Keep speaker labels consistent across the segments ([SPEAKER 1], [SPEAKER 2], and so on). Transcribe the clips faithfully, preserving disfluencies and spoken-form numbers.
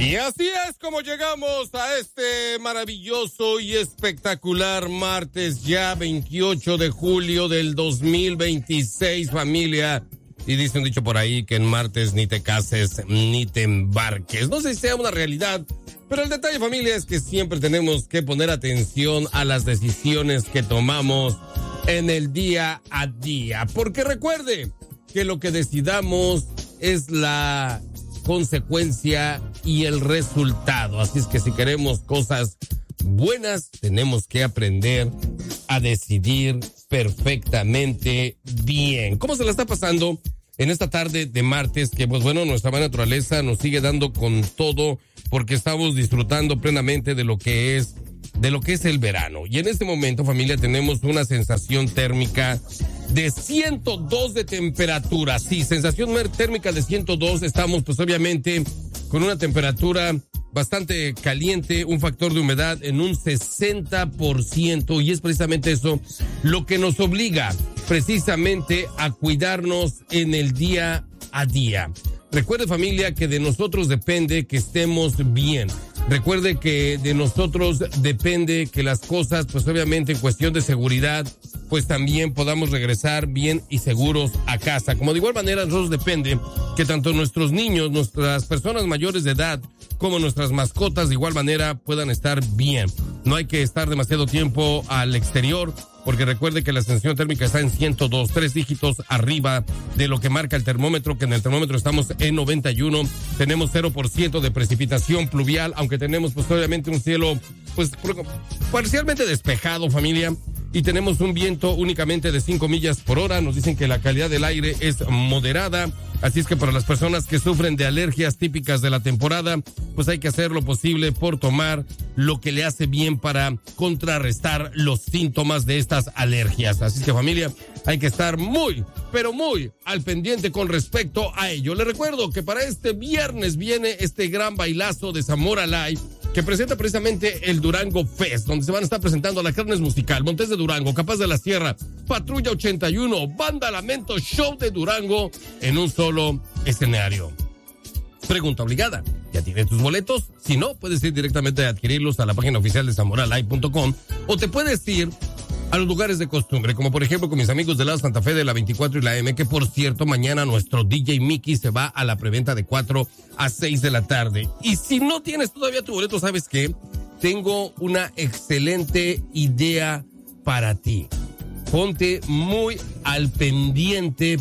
[SPEAKER 1] Y así es como llegamos a este maravilloso y espectacular martes ya veintiocho de julio del dos mil veintiséis, familia. Y dice un dicho por ahí que en martes ni te cases ni te embarques. No sé si sea una realidad, pero el detalle, familia, es que siempre tenemos que poner atención a las decisiones que tomamos en el día a día. Porque recuerde que lo que decidamos es la consecuencia y el resultado. Así es que si queremos cosas buenas, tenemos que aprender a decidir perfectamente bien. ¿Cómo se la está pasando en esta tarde de martes? Que pues bueno, nuestra madre naturaleza nos sigue dando con todo porque estamos disfrutando plenamente de lo que es de lo que es el verano. Y en este momento, familia, tenemos una sensación térmica de ciento dos de temperatura. Sí, sensación térmica de ciento dos. Estamos pues obviamente con una temperatura bastante caliente, un factor de humedad en un sesenta por ciento, y es precisamente eso lo que nos obliga precisamente a cuidarnos en el día a día. Recuerde, familia, que de nosotros depende que estemos bien. Recuerde que de nosotros depende que las cosas, pues obviamente en cuestión de seguridad, pues también podamos regresar bien y seguros a casa. Como de igual manera, nosotros depende que tanto nuestros niños, nuestras personas mayores de edad, como nuestras mascotas de igual manera puedan estar bien. No hay que estar demasiado tiempo al exterior, porque recuerde que la sensación térmica está en ciento dos, tres dígitos arriba de lo que marca el termómetro, que en el termómetro estamos en noventa y uno. Tenemos cero por ciento de precipitación pluvial, aunque tenemos pues obviamente un cielo pues parcialmente despejado, familia. Y tenemos un viento únicamente de cinco millas por hora. Nos dicen que la calidad del aire es moderada. Así es que para las personas que sufren de alergias típicas de la temporada, pues hay que hacer lo posible por tomar lo que le hace bien para contrarrestar los síntomas de estas alergias. Así es que, familia, hay que estar muy, pero muy al pendiente con respecto a ello. Les recuerdo que para este viernes viene este gran bailazo de Zamora Live, que presenta precisamente el Durango Fest, donde se van a estar presentando la Carnes Musical, Montes de Durango, Capaz de la Sierra, Patrulla ochenta y uno, Banda Lamento, Show de Durango, en un solo escenario. Pregunta obligada, ¿ya tienes tus boletos? Si no, puedes ir directamente a adquirirlos a la página oficial de zamora live punto com, o te puedes ir a los lugares de costumbre, como por ejemplo con mis amigos de la Santa Fe de la veinticuatro y la M, que por cierto, mañana nuestro D J Mickey se va a la preventa de cuatro a seis de la tarde. Y si no tienes todavía tu boleto, ¿sabes qué? Tengo una excelente idea para ti. Ponte muy al pendiente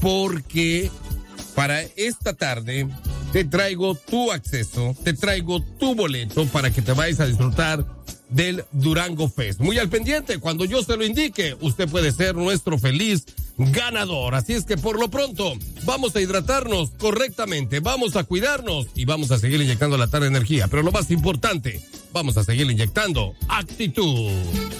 [SPEAKER 1] porque para esta tarde te traigo tu acceso, te traigo tu boleto para que te vayas a disfrutar del Durango Fest. Muy al pendiente, cuando yo se lo indique, usted puede ser nuestro feliz ganador. Así es que por lo pronto, vamos a hidratarnos correctamente, vamos a cuidarnos y vamos a seguir inyectando a la tarde energía. Pero lo más importante, vamos a seguir inyectando actitud.